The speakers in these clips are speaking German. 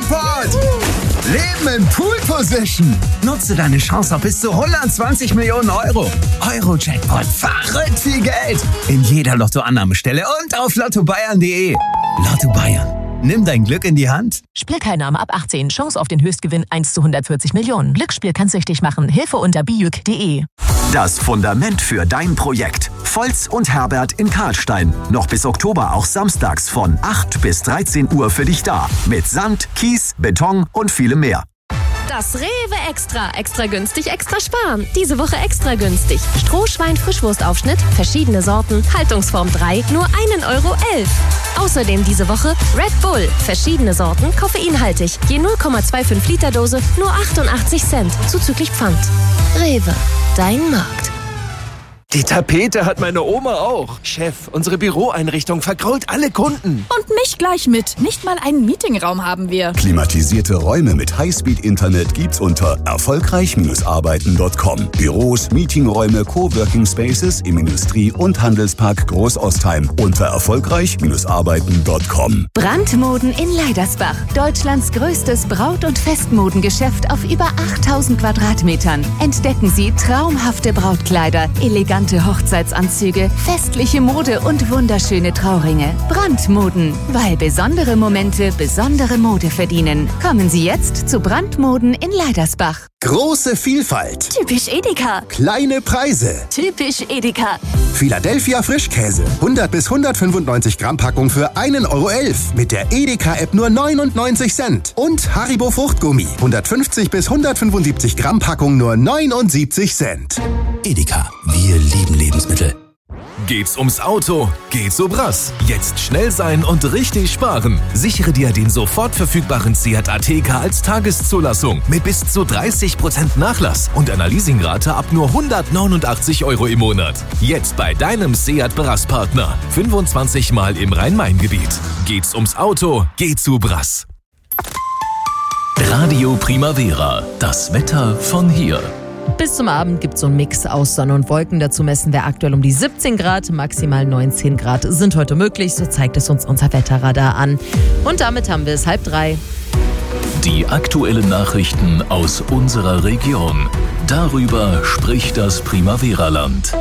Jackpot! Leben in Pool Position. Nutze deine Chance auf bis zu 120 Millionen Euro. Euro-Jackpot. Verrückt viel Geld. In jeder Lottoannahmestelle und auf lottobayern.de. Lotto Bayern. Nimm dein Glück in die Hand. Spielteilnahme ab 18. Chance auf den Höchstgewinn 1 zu 140 Millionen. Glücksspiel kann süchtig machen. Hilfe unter biüc.de. Das Fundament für dein Projekt. Volz und Herbert in Karlstein. Noch bis Oktober auch samstags von 8 bis 13 Uhr für dich da. Mit Sand, Kies, Beton und vielem mehr. Das Rewe Extra. Extra günstig, extra sparen. Diese Woche extra günstig. Strohschwein-Frischwurstaufschnitt, verschiedene Sorten, Haltungsform 3, nur 1,11 Euro. Außerdem diese Woche Red Bull, verschiedene Sorten, koffeinhaltig. Je 0,25 Liter Dose, nur 88 Cent, zuzüglich Pfand. Rewe, dein Markt. Die Tapete hat meine Oma auch. Chef, unsere Büroeinrichtung vergrault alle Kunden. Und mich gleich mit. Nicht mal einen Meetingraum haben wir. Klimatisierte Räume mit Highspeed-Internet gibt's unter erfolgreich-arbeiten.com. Büros, Meetingräume, Coworking Spaces im Industrie- und Handelspark Großostheim unter erfolgreich-arbeiten.com. Brandmoden in Leidersbach. Deutschlands größtes Braut- und Festmodengeschäft auf über 8000 Quadratmetern. Entdecken Sie traumhafte Brautkleider, elegante Hochzeitsanzüge, festliche Mode und wunderschöne Trauringe. Brandmoden, weil besondere Momente besondere Mode verdienen. Kommen Sie jetzt zu Brandmoden in Leidersbach. Große Vielfalt. Typisch Edeka. Kleine Preise. Typisch Edeka. Philadelphia Frischkäse. 100 bis 195 Gramm Packung für 1,11 Euro. Mit der Edeka-App nur 99 Cent. Und Haribo Fruchtgummi. 150 bis 175 Gramm Packung nur 79 Cent. Edeka. Wir lieben Lebensmittel. Geht's ums Auto? Geht's so Brass. Jetzt schnell sein und richtig sparen. Sichere dir den sofort verfügbaren Seat Ateca als Tageszulassung mit bis zu 30% Nachlass und einer Leasingrate ab nur 189 Euro im Monat. Jetzt bei deinem Seat Brass-Partner. 25 Mal im Rhein-Main-Gebiet. Geht's ums Auto? Geht's zu Brass. Radio Primavera. Das Wetter von hier. Bis zum Abend gibt es so einen Mix aus Sonne und Wolken. Dazu messen wir aktuell um die 17 Grad, maximal 19 Grad sind heute möglich. So zeigt es uns unser Wetterradar an. Und damit haben wir es 2:30. Die aktuellen Nachrichten aus unserer Region. Darüber spricht das Primavera-Land.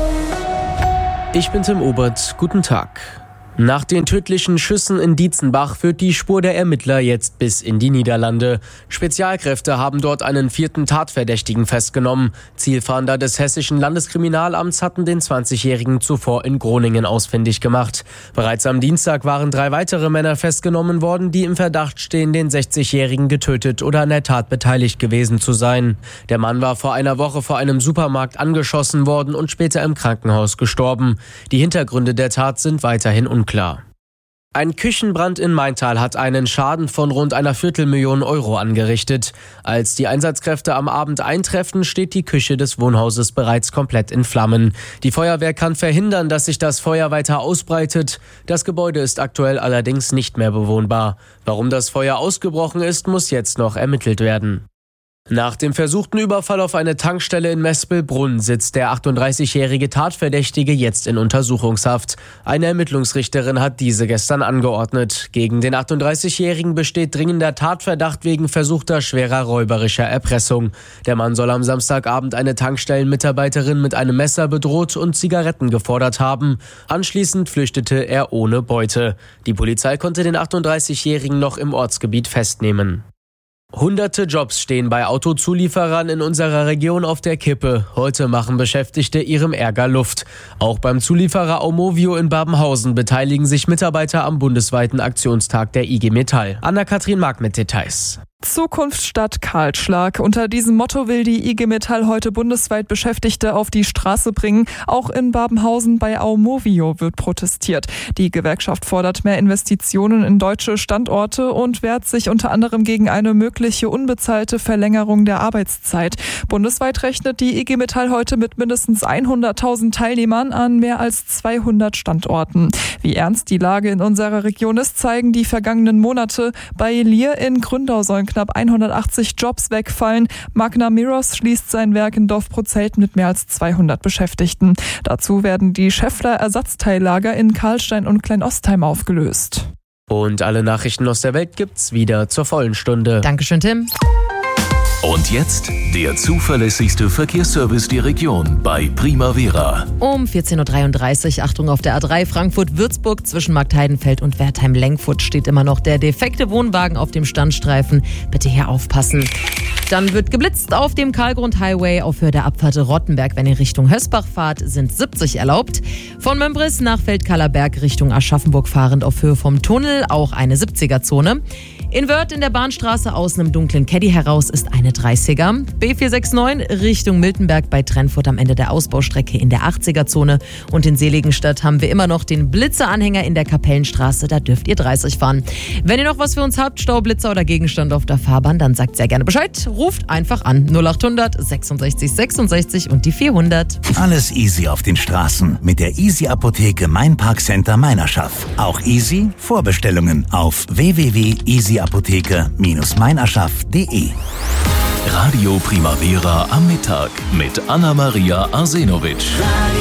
Ich bin Tim Obert. Guten Tag. Nach den tödlichen Schüssen in Dietzenbach führt die Spur der Ermittler jetzt bis in die Niederlande. Spezialkräfte haben dort einen 4. Tatverdächtigen festgenommen. Zielfahnder des Hessischen Landeskriminalamts hatten den 20-Jährigen zuvor in Groningen ausfindig gemacht. Bereits am Dienstag waren 3 weitere Männer festgenommen worden, die im Verdacht stehen, den 60-Jährigen getötet oder an der Tat beteiligt gewesen zu sein. Der Mann war vor einer Woche vor einem Supermarkt angeschossen worden und später im Krankenhaus gestorben. Die Hintergründe der Tat sind weiterhin unklar. Ein Küchenbrand in Maintal hat einen Schaden von rund 250.000 Euro angerichtet. Als die Einsatzkräfte am Abend eintreffen, steht die Küche des Wohnhauses bereits komplett in Flammen. Die Feuerwehr kann verhindern, dass sich das Feuer weiter ausbreitet. Das Gebäude ist aktuell allerdings nicht mehr bewohnbar. Warum das Feuer ausgebrochen ist, muss jetzt noch ermittelt werden. Nach dem versuchten Überfall auf eine Tankstelle in Mespelbrunn sitzt der 38-jährige Tatverdächtige jetzt in Untersuchungshaft. Eine Ermittlungsrichterin hat diese gestern angeordnet. Gegen den 38-jährigen besteht dringender Tatverdacht wegen versuchter schwerer räuberischer Erpressung. Der Mann soll am Samstagabend eine Tankstellenmitarbeiterin mit einem Messer bedroht und Zigaretten gefordert haben. Anschließend flüchtete er ohne Beute. Die Polizei konnte den 38-jährigen noch im Ortsgebiet festnehmen. Hunderte Jobs stehen bei Autozulieferern in unserer Region auf der Kippe. Heute machen Beschäftigte ihrem Ärger Luft. Auch beim Zulieferer Aumovio in Babenhausen beteiligen sich Mitarbeiter am bundesweiten Aktionstag der IG Metall. Anna-Kathrin Mark mit Details. Zukunft statt Kahlschlag. Unter diesem Motto will die IG Metall heute bundesweit Beschäftigte auf die Straße bringen. Auch in Babenhausen bei Aumovio wird protestiert. Die Gewerkschaft fordert mehr Investitionen in deutsche Standorte und wehrt sich unter anderem gegen eine mögliche unbezahlte Verlängerung der Arbeitszeit. Bundesweit rechnet die IG Metall heute mit mindestens 100.000 Teilnehmern an mehr als 200 Standorten. Wie ernst die Lage in unserer Region ist, zeigen die vergangenen Monate. Bei Lier in Gründau sollen knapp 180 Jobs wegfallen. Magna Miros schließt sein Werk in Dorfprozelt mit mehr als 200 Beschäftigten. Dazu werden die Schaeffler Ersatzteillager in Karlstein und Kleinostheim aufgelöst. Und alle Nachrichten aus der Welt gibt's wieder zur vollen Stunde. Dankeschön, Tim. Und jetzt der zuverlässigste Verkehrsservice der Region bei Primavera. Um 14.33 Uhr, Achtung auf der A3 Frankfurt-Würzburg zwischen Marktheidenfeld und Wertheim-Lenkfurt steht immer noch der defekte Wohnwagen auf dem Standstreifen. Bitte hier aufpassen. Dann wird geblitzt auf dem Karlgrund-Highway auf Höhe der Abfahrt Rottenberg. Wenn ihr Richtung Hösbach fahrt, sind 70 erlaubt. Von Mömbris nach Feldkallerberg Richtung Aschaffenburg fahrend auf Höhe vom Tunnel auch eine 70er-Zone. In Wörth in der Bahnstraße aus einem dunklen Caddy heraus ist eine 30er. B469 Richtung Miltenberg bei Trennfurt am Ende der Ausbaustrecke in der 80er-Zone. Und in Seligenstadt haben wir immer noch den Blitzeranhänger in der Kapellenstraße. Da dürft ihr 30 fahren. Wenn ihr noch was für uns habt, Staublitzer oder Gegenstand auf der Fahrbahn, dann sagt sehr gerne Bescheid. Ruft einfach an 0800 66 66 und die 400. Alles easy auf den Straßen mit der Easy-Apotheke Mainparkcenter Meinerschaft. Auch easy Vorbestellungen auf www.easyapotheke-meinerschaft.de. Radio Primavera am Mittag mit Anna-Maria Arsenovic.